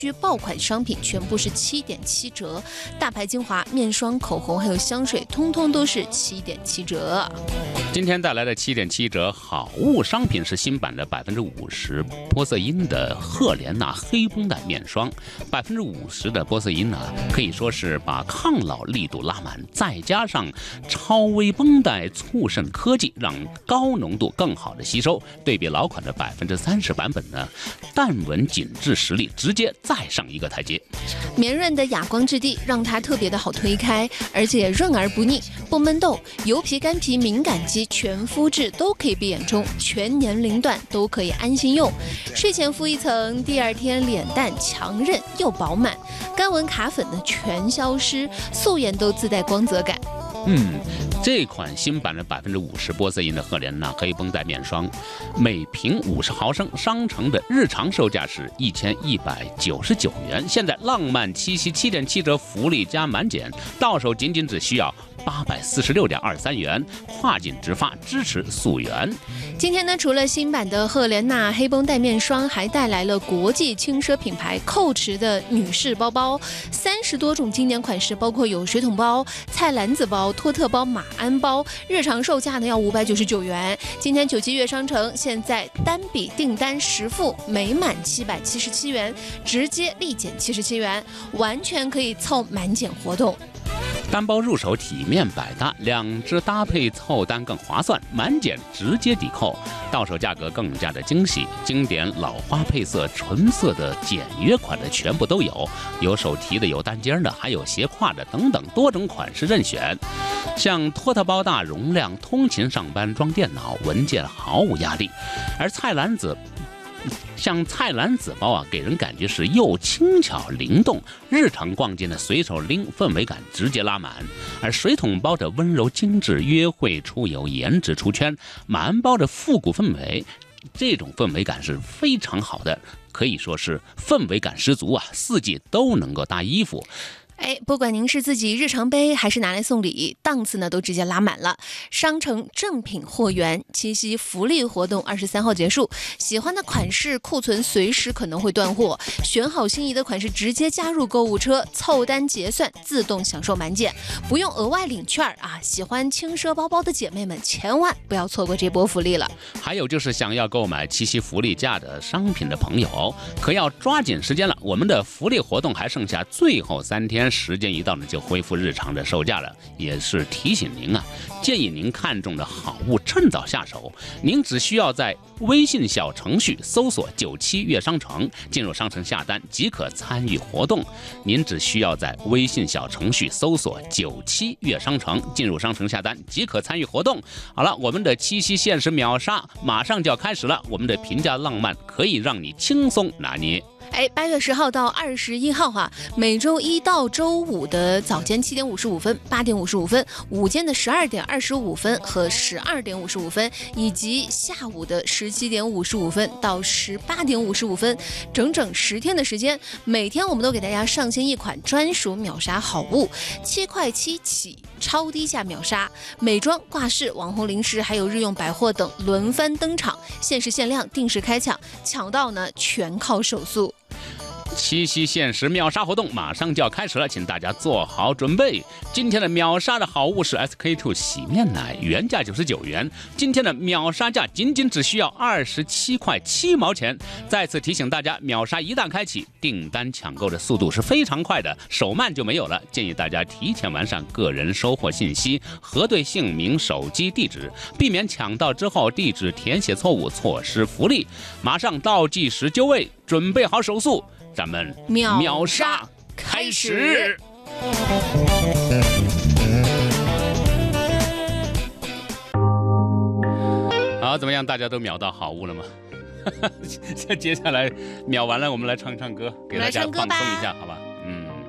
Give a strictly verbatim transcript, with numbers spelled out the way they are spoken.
需爆款商品全部是七点七折，大牌精华、面霜、口红还有香水，通通都是七点七折。 今天带来的七点七折好物商品是新版的百分之五十玻色因的赫莲娜黑绷带面霜，百分之五十的玻色因呢，可以说是把抗老力度拉满，再加上超微绷带促渗科技，让高浓度更好的吸收。对比老款的百分之三十版本呢，淡纹紧致实力直接再上一个台阶。 绵润的哑光质地让它特别的好推开，而且润而不腻，不闷痘，油皮、干皮、敏感肌、全肤质都可以闭眼中，全年龄段都可以安心用。睡前敷一层，第二天脸蛋强韧又饱满，干纹卡粉呢全消失，素颜都自带光泽感。 嗯，这款新版的百分之五十玻色因的赫莲娜黑绷带面霜，每瓶五十毫升，商城的日常售价是一千一百九十九元，现在浪漫七夕七点七折福利加满减，到手仅仅只需要八百四十六点二三元，跨境直发，支持溯源。 今天呢，除了新版的赫莲娜黑绷带面霜，还带来了国际轻奢品牌Coach的女士包包，三十多种经典款式，包括有水桶包、菜篮子包、托特包、马鞍包，日常售价呢要五百九十九元。今天九七月商城现在单笔订单实付每满七百七十七元，直接立减七十七元，完全可以凑满减活动。 单包入手体面百搭，两只搭配凑单更划算，满减直接抵扣，到手价格更加的惊喜。经典老花配色、纯色的简约款的全部都有，有手提的，有单肩的，还有斜挎的等等多种款式任选。像托特包大容量，通勤上班装电脑，文件毫无压力；而菜篮子。像菜篮子包啊，给人感觉是又轻巧灵动，日常逛街呢随手拎，氛围感直接拉满。而水桶包的温柔精致，约会出游颜值出圈；马鞍包的复古氛围，这种氛围感是非常好的，可以说是氛围感十足啊，四季都能够搭衣服。 哎，不管您是自己日常背还是拿来送礼，档次呢都直接拉满了。商城正品货源，七夕福利活动二十三号结束，喜欢的款式库存随时可能会断货，选好心仪的款式直接加入购物车，凑单结算自动享受满减，不用额外领券啊！喜欢轻奢包包的姐妹们，千万不要错过这波福利了。 还有就是想要购买七夕福利价的商品的朋友，可要抓紧时间了，我们的福利活动还剩下最后三天。时间一到呢，就恢复日常的售价了。也是提醒您啊，建议您看中的好物趁早下手。您只需要在微信小程序搜索九七月商城，进入商城下单即可参与活动。您只需要在微信小程序搜索九七月商城，进入商城下单即可参与活动。好了，我们的七夕限时秒杀马上就要开始了，我们的平价浪漫可以让你轻松拿捏。 哎，八月十号到二十一号哈、啊，每周一到周五的早间七点五十五分、八点五十五分，午间的十二点二十五分和十二点五十五分，以及下午的十七点五十五分到十八点五十五分，整整十天的时间，每天我们都给大家上线一款专属秒杀好物，七块七起，超低价秒杀，美妆、挂饰、网红零食还有日用百货等轮番登场，限时限量，定时开抢，抢到呢全靠手速。 七夕限时秒杀活动马上就要开始了，请大家做好准备。今天的秒杀的好物是 S K two 洗面奶，原价九十九元，今天的秒杀价仅仅只需要二十七块七毛钱。再次提醒大家，秒杀一旦开启，订单抢购的速度是非常快的，手慢就没有了。建议大家提前完善个人收货信息，核对姓名、手机地址，避免抢到之后地址填写错误，错失福利。马上倒计时就位，准备好手速。咱们秒杀开始！好，怎么样？大家都秒到好物了吗？接下来秒完了，我们来唱唱歌，给大家放松一下，好吧？